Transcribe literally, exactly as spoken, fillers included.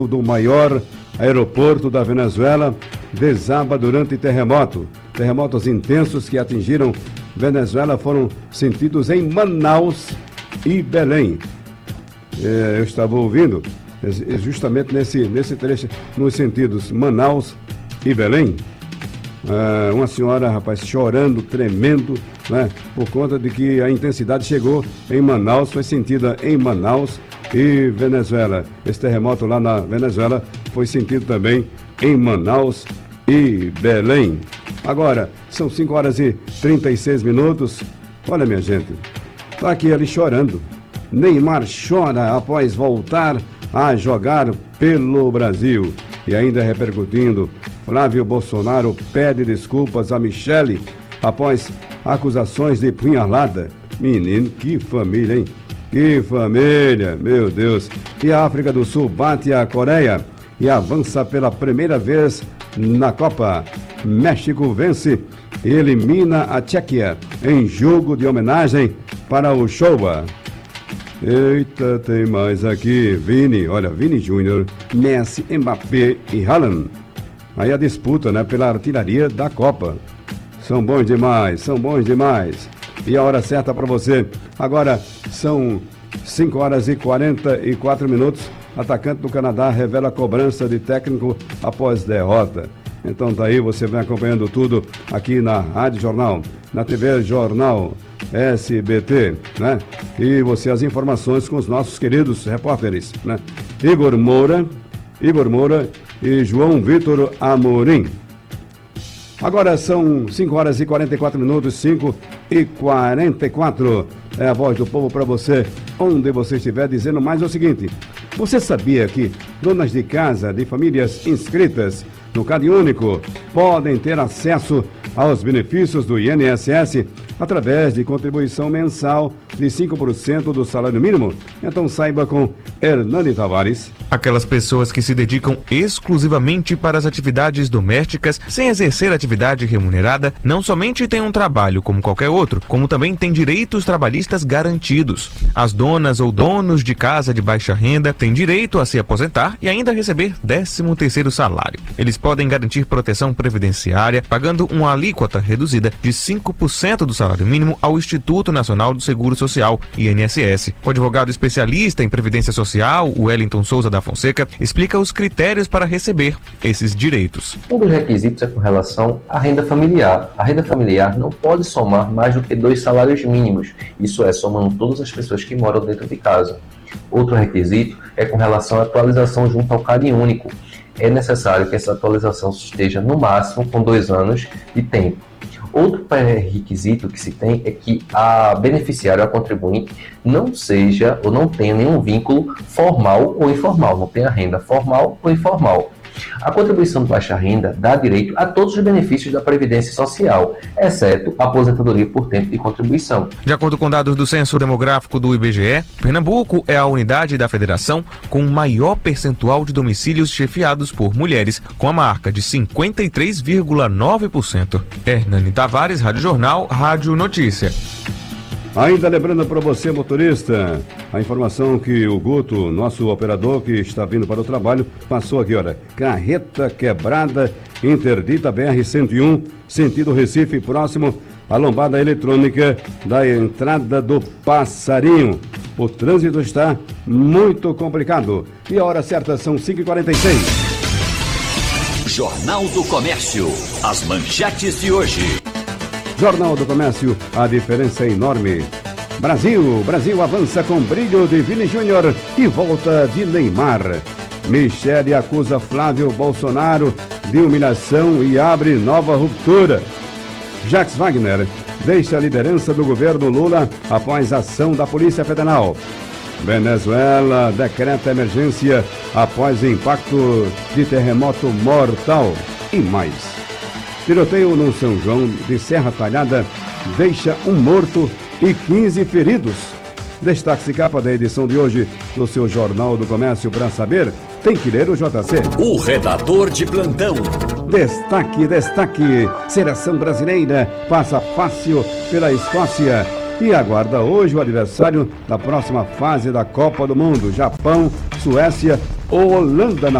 do maior aeroporto da Venezuela desaba durante terremoto. Terremotos intensos que atingiram Venezuela foram sentidos em Manaus e Belém. É, eu estava ouvindo é, justamente nesse, nesse trecho, nos sentidos Manaus e Belém. É, uma senhora, rapaz, chorando, tremendo, né, por conta de que a intensidade chegou em Manaus, foi sentida em Manaus e Venezuela. Esse terremoto lá na Venezuela foi sentido também em Manaus e Belém. Agora, são cinco horas e trinta e seis minutos. Olha, minha gente, tá aqui ele chorando. Neymar chora após voltar a jogar pelo Brasil. E ainda repercutindo, Flávio Bolsonaro pede desculpas a Michele após acusações de punhalada. Menino, que família, hein? Que família, meu Deus. E a África do Sul bate a Coreia e avança pela primeira vez na Copa. México vence e elimina a Tchequia em jogo de homenagem para o Showa. Eita, tem mais aqui. Vini, olha, Vini Júnior, Messi, Mbappé e Haaland. Aí a disputa, né, pela artilharia da Copa. São bons demais, são bons demais. E a hora certa para você. Agora são cinco horas e quarenta e quatro minutos. Atacante do Canadá revela cobrança de técnico após derrota. Então tá aí, você vem acompanhando tudo aqui na Rádio Jornal, na T V Jornal S B T, né? E você as informações com os nossos queridos repórteres, né? Igor Moura, Igor Moura e João Vitor Amorim. Agora são cinco horas e quarenta e quatro minutos, cinco e quarenta e quatro. É a voz do povo para você, onde você estiver, dizendo mais o seguinte: você sabia que donas de casa de famílias inscritas no Cade Único podem ter acesso aos benefícios do I N S S através de contribuição mensal de cinco por cento do salário mínimo? Então saiba com Hernani Tavares. Aquelas pessoas que se dedicam exclusivamente para as atividades domésticas sem exercer atividade remunerada não somente têm um trabalho como qualquer outro, como também têm direitos trabalhistas garantidos. As donas ou donos de casa de baixa renda têm direito a se aposentar e ainda receber décimo terceiro salário. Eles podem garantir proteção previdenciária pagando uma alíquota reduzida de cinco por cento do salário mínimo ao Instituto Nacional do Seguro Social, I N S S. O advogado especialista em Previdência Social, Wellington Souza da Fonseca, explica os critérios para receber esses direitos. Um dos requisitos é com relação à renda familiar. A renda familiar não pode somar mais do que dois salários mínimos, isso é, somando todas as pessoas que moram dentro de casa. Outro requisito é com relação à atualização junto ao Cade Único. É necessário que essa atualização esteja no máximo com dois anos de tempo. Outro pré-requisito que se tem é que a beneficiária, a contribuinte, não seja ou não tenha nenhum vínculo formal ou informal, não tenha renda formal ou informal. A contribuição de baixa renda dá direito a todos os benefícios da Previdência Social, exceto a aposentadoria por tempo de contribuição. De acordo com dados do Censo Demográfico do I B G E, Pernambuco é a unidade da federação com o maior percentual de domicílios chefiados por mulheres, com a marca de cinquenta e três vírgula nove por cento. Hernani Tavares, Rádio Jornal, Rádio Notícia. Ainda lembrando para você, motorista, a informação que o Guto, nosso operador que está vindo para o trabalho, passou aqui, olha, carreta quebrada, interdita B R cento e um, sentido Recife, próximo à lombada eletrônica da entrada do Passarinho. O trânsito está muito complicado. E a hora certa são cinco e quarenta e seis. Jornal do Comércio, as manchetes de hoje. Jornal do Comércio, a diferença é enorme. Brasil, Brasil avança com brilho de Vini Júnior e volta de Neymar. Michele acusa Flávio Bolsonaro de humilhação e abre nova ruptura. Jacques Wagner deixa a liderança do governo Lula após ação da Polícia Federal. Venezuela decreta emergência após impacto de terremoto mortal e mais. Tiroteio no São João de Serra Talhada deixa um morto e quinze feridos. Destaque-se capa da edição de hoje do seu Jornal do Comércio. Para saber, tem que ler o J C. O redator de plantão. Destaque, destaque. Seleção brasileira passa fácil pela Escócia e aguarda hoje o aniversário da próxima fase da Copa do Mundo. Japão, Suécia Holanda, na